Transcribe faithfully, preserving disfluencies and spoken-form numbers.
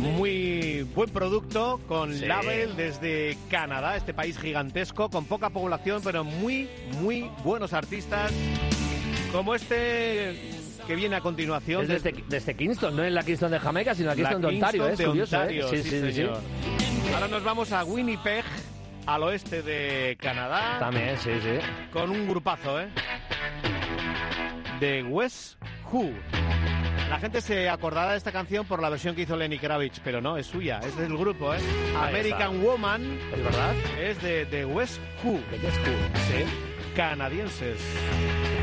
Muy buen producto con Sí. Label desde Canadá, este país gigantesco, con poca población, pero muy, muy buenos artistas, como este que viene a continuación. Es desde, desde Kingston, no en la Kingston de Jamaica, sino la Kingston La de Ontario. Kingston Es de curioso, Ontario, ¿eh? sí, Sí, sí, sí, señor. sí. Ahora nos vamos a Winnipeg, al oeste de Canadá. También, sí, sí. Con un grupazo, ¿eh? De West Who. La gente se acordará de esta canción por la versión que hizo Lenny Kravitz, pero no, es suya, es del grupo, ¿eh? Ahí American está. Woman. ¿Es verdad? Es de, de West Who. ¿De qué es cool? Sí. Canadienses.